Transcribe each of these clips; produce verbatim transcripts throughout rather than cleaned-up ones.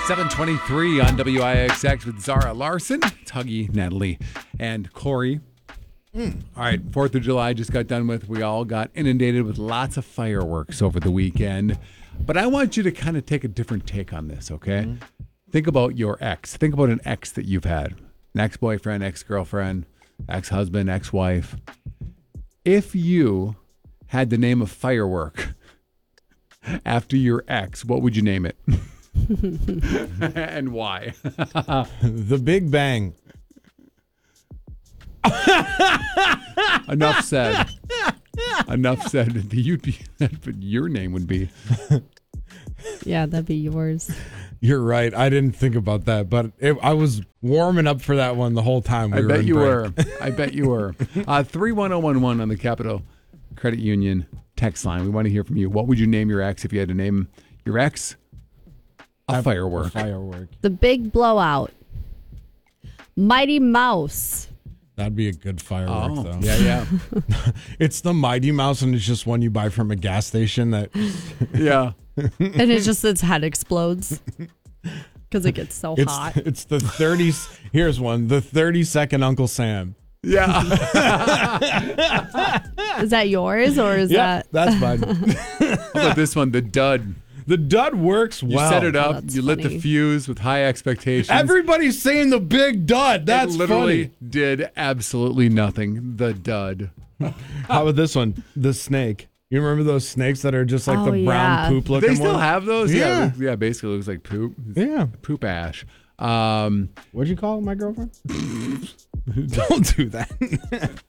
seven twenty-three on W I X X with Zara Larson, Tuggy, Natalie, and Corey. Mm. All right, fourth of July just got done with. We all got inundated with lots of fireworks over the weekend. But I want you to kind of take a different take on this, okay? Mm-hmm. Think about your ex. Think about an ex that you've had. An ex-boyfriend, ex-girlfriend, ex-husband, ex-wife. If you had the name of firework after your ex, what would you name it? And why? The Big Bang. Enough said. Enough said. You'd be, but your name would be. Yeah, that'd be yours. You're right. I didn't think about that, but it, I was warming up for that one the whole time. We I were bet in you break. were. I bet you were. Uh, three one zero one one on the Capital Credit Union text line. We want to hear from you. What would you name your ex if you had to name your ex? A firework. A firework. The Big Blowout. Mighty Mouse. That'd be a good firework, Oh, though. yeah, yeah. It's the Mighty Mouse, and it's just one you buy from a gas station. That. Yeah. And it's just its head explodes because it gets so It's, hot. it's the thirty. Here's one. The thirty second Uncle Sam. Yeah. Is that yours or is Yeah, that? that's mine. How about this one? The Dud. The dud works You well. set it up. Oh, that's you lit the funny. fuse with high expectations. Everybody's saying the big dud. That's it literally funny. did absolutely nothing. The Dud. How about this one? The snake. You remember those snakes that are just like Oh, the brown yeah. poop looking They still ones? have those? Yeah. Yeah. Yeah, basically it looks like poop. It's Yeah. Poop ash. Um, What'd you call it, my girlfriend? Don't do that.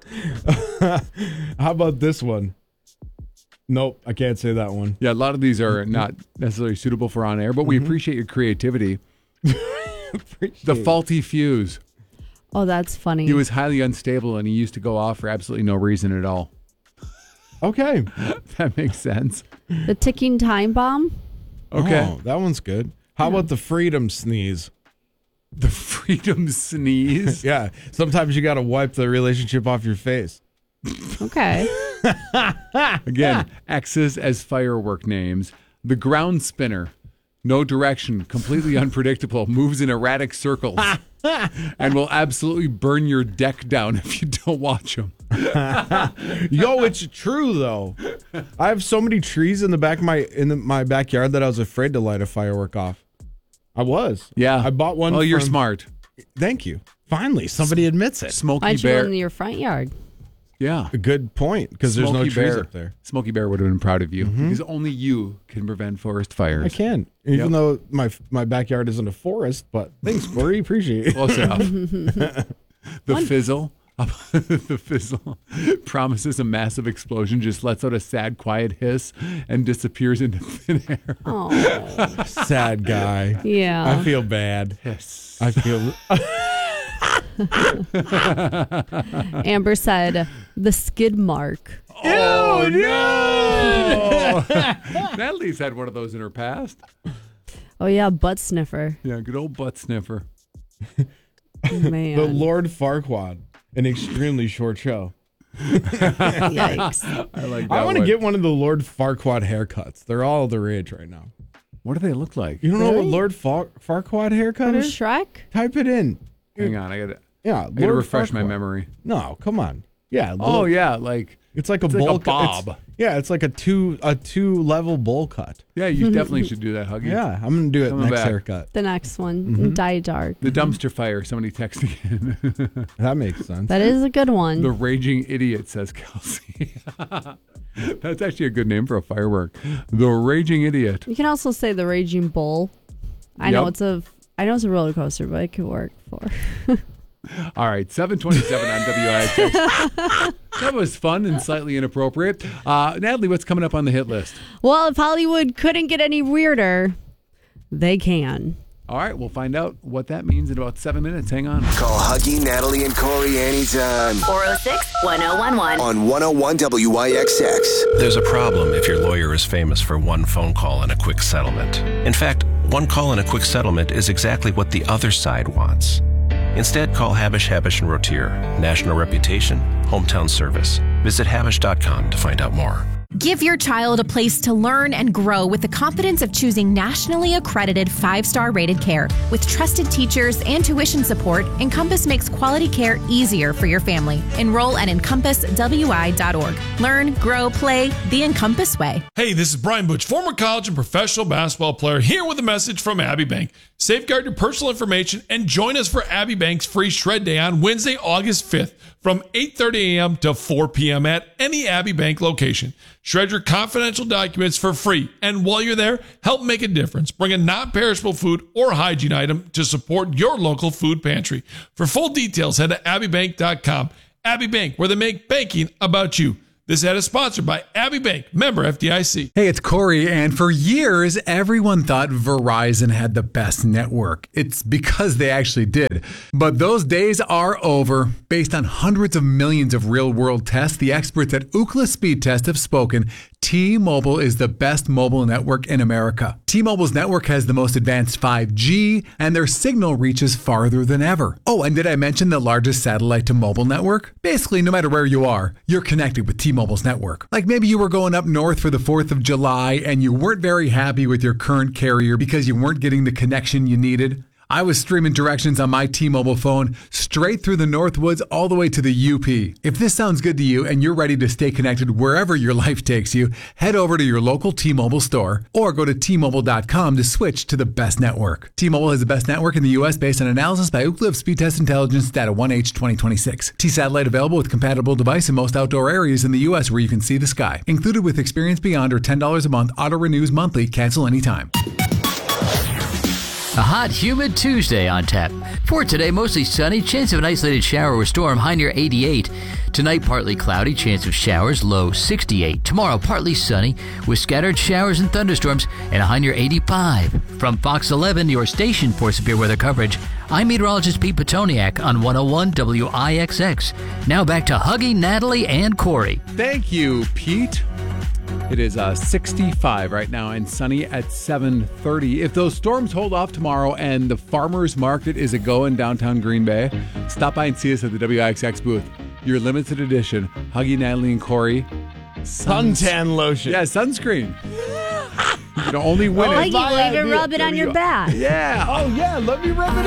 How about this one? Nope, I can't say that one. yeah, a lot of these are not necessarily suitable for on air, but we appreciate your creativity. The faulty fuse. Oh, that's funny. He was highly unstable and he used to go off for absolutely no reason at all. Okay. That makes sense. The Ticking Time Bomb. Okay. Oh, that one's good. How about the freedom sneeze? The freedom sneeze. Yeah. Sometimes you got to wipe the relationship off your face. Okay. Again, X's as firework names. The ground spinner. No direction, completely unpredictable, moves in erratic circles, and will absolutely burn your deck down if you don't watch him. Yo, it's true though. I have so many trees in the back of my in the, my backyard that I was afraid to light a firework off. I was. Yeah. I bought one. Well, you're from- smart. Thank you. Finally, somebody admits it. Smokey Why don't you Bear. go in your front yard? Yeah. A good point, because there's no Smokey trees Bear. up there. Smokey Bear would have been proud of you because only you can prevent forest fires. I can, even Yep. though my my backyard isn't a forest. But thanks, Corey. Appreciate it. Close enough. The fizzle. The fizzle promises a massive explosion, just lets out a sad, quiet hiss and disappears into thin air. Oh, Sad guy. yeah. I feel bad. Hiss. I feel. Amber said the skid mark. Oh, no! Natalie's had one of those in her past. Oh, yeah, butt sniffer. Yeah, good old butt sniffer. Man. The Lord Farquaad, an extremely short show. Yikes. I like that I want to one. get one of the Lord Farquaad haircuts. They're all the rage right now. What do they look like? You don't know what Really? Lord Far- Farquaad haircut From is? Shrek? Type it in. Hang on, I gotta, Yeah, I gotta Lord refresh my Farquaad. memory. No, come on. Yeah. Oh Lord- yeah, like It's like a It's like a bowl cut. It's- bob. Yeah, it's like a two a two level bowl cut. yeah, you definitely should do that, Huggy. Yeah, I'm gonna do it Coming next back. haircut. The next one. Mm-hmm. Dye dark. The dumpster fire. Somebody texted again. That makes sense. That is a good one. The raging idiot, says Kelsey. That's actually a good name for a firework. The raging idiot. You can also say the Raging Bull. I know Yep. it's a I know it's a roller coaster, but it could work for. All right, seven twenty-seven on W I X X. That was fun and slightly inappropriate. Uh, Natalie, what's coming up on the hit list? Well, if Hollywood couldn't get any weirder, they can. All right, we'll find out what that means in about seven minutes. Hang on. Call Huggy, Natalie, and Corey anytime four oh six, one oh one one. on one oh one W I X X. There's a problem if your lawyer is famous for one phone call and a quick settlement. In fact, one call and a quick settlement is exactly what the other side wants. Instead, call Habish, Habish and Rotier. National reputation, hometown service. Visit Habish dot com to find out more. Give your child a place to learn and grow with the confidence of choosing nationally accredited five-star rated care. With trusted teachers and tuition support, Encompass makes quality care easier for your family. Enroll at encompass w i dot org. Learn, grow, play the Encompass way. Hey, this is Brian Butch, former college and professional basketball player, here with a message from Abbey Bank. Safeguard your personal information and join us for Abbey Bank's free shred day on Wednesday, August fifth from eight thirty a.m. to four p.m. at any Abbey Bank location. Shred your confidential documents for free. And while you're there, help make a difference. Bring a non-perishable food or hygiene item to support your local food pantry. For full details, head to abbey bank dot com. Abbey Bank, where they make banking about you. This ad is sponsored by Abbey Bank, member F D I C. Hey, it's Corey, and for years, everyone thought Verizon had the best network. It's because they actually did. But those days are over. Based on hundreds of millions of real-world tests, the experts at Ookla Speed Test have spoken. T-Mobile is the best mobile network in America. T-Mobile's network has the most advanced five G, and their signal reaches farther than ever. Oh, and did I mention the largest satellite-to-mobile network? Basically, no matter where you are, you're connected with T-Mobile's network. Like maybe you were going up north for the fourth of July, and you weren't very happy with your current carrier because you weren't getting the connection you needed. I was streaming directions on my T-Mobile phone straight through the Northwoods all the way to the U P. If this sounds good to you and you're ready to stay connected wherever your life takes you, head over to your local T-Mobile store or go to T Mobile dot com to switch to the best network. T-Mobile has the best network in the U S based on analysis by Ookla of Speed Test Intelligence data one H twenty twenty-six. T-Satellite available with compatible device in most outdoor areas in the U S where you can see the sky. Included with Experience Beyond or ten dollars a month, auto renews monthly, cancel anytime. A hot, humid Tuesday on tap. For today, mostly sunny, chance of an isolated shower or storm, high near eighty-eight. Tonight, partly cloudy, chance of showers, low sixty-eight. Tomorrow, partly sunny, with scattered showers and thunderstorms, and a high near eighty-five. From Fox eleven, your station for severe weather coverage, I'm meteorologist Pete Petoniak on one oh one W I X X. Now back to Huggy, Natalie, and Corey. Thank you, Pete. It is uh, sixty-five right now and sunny at seven thirty. If those storms hold off tomorrow and the farmers market is a go in downtown Green Bay, stop by and see us at the W I X X booth. Your limited edition Huggy, Natalie, and Corey suntan lotion. Yeah, sunscreen. You can only win I it. like you will even rub it on your back. Yeah. Oh, yeah. Let me rub it